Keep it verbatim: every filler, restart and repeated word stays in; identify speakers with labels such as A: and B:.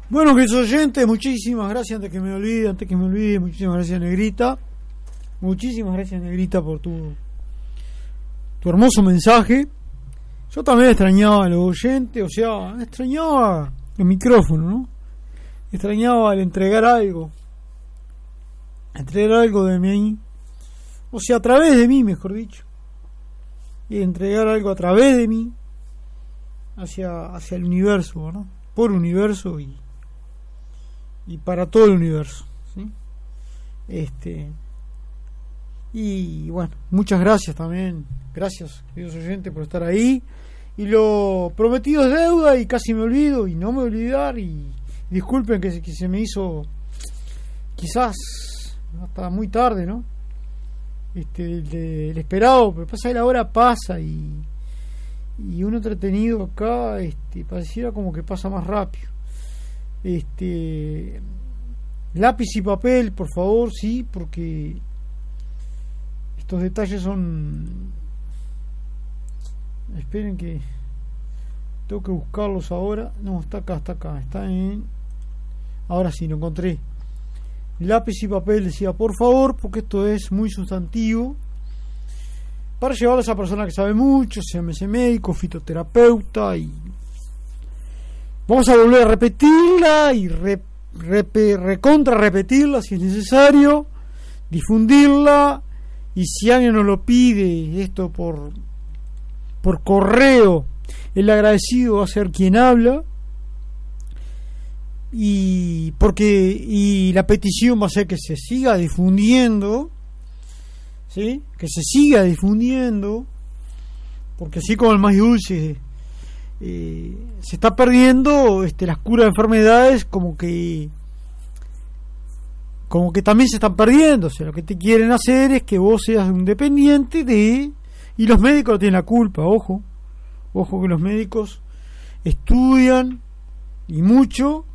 A: Bueno, queridos oyentes, muchísimas gracias, antes que me olvide, antes que me olvide, muchísimas gracias, Negrita. Muchísimas gracias, Negrita, por tu tu hermoso mensaje. Yo también extrañaba a los oyentes, o sea, extrañaba el micrófono, ¿no? Extrañaba el entregar algo, entregar algo de mí, o sea, a través de mí, mejor dicho, y entregar algo a través de mí hacia, hacia el universo, ¿no? Por universo y y para todo el universo, ¿sí? Este y bueno, muchas gracias también, gracias, queridos oyentes, por estar ahí. Y lo prometido es deuda, y casi me olvido, y no me voy a olvidar, y disculpen que se, que se me hizo quizás hasta muy tarde, ¿no? Este, el, el esperado, pero pasa que la hora pasa, y y uno entretenido acá, este, pareciera como que pasa más rápido. Este, lápiz y papel, por favor, sí, porque estos detalles son, esperen que tengo que buscarlos ahora. No, está acá, está acá, está en, ahora sí lo encontré. Lápiz y papel, decía, por favor, porque esto es muy sustantivo para llevar a esa persona que sabe mucho, sea ese médico, fitoterapeuta, y vamos a volver a repetirla y re, re, recontra repetirla si es necesario, difundirla, y si alguien nos lo pide esto por por correo, el agradecido va a ser quien habla, y porque y la petición va a ser que se siga difundiendo, ¿sí? Que se siga difundiendo, porque así como el más dulce eh, se está perdiendo, este, las curas de enfermedades como que como que también se están perdiendo. O sea, lo que te quieren hacer es que vos seas un dependiente de, y los médicos no tienen la culpa, ojo, ojo que los médicos estudian y mucho